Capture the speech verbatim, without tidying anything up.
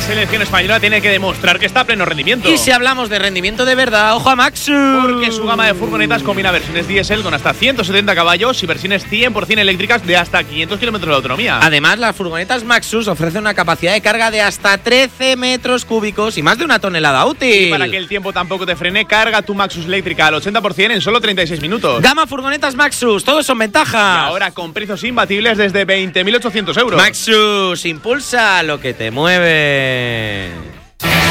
selección española tiene que demostrar que está a pleno rendimiento. Y si hablamos de rendimiento de verdad, ojo a Maxus. Porque su gama de furgonetas combina versiones diésel con hasta ciento setenta caballos y versiones cien por ciento eléctricas de hasta quinientos kilómetros de autonomía. Además, las furgonetas Maxus ofrecen una capacidad de carga de hasta trece metros cúbicos y más de una tonelada útil. Y para que el tiempo tampoco te frene, carga tu Maxus eléctrica al ochenta por ciento en solo treinta y seis minutos. Gama furgonetas Maxus, todos son ventajas. Y ahora con precios imbatibles desde veinte mil ochocientos euros. Maxus, impulsa lo que te mueve.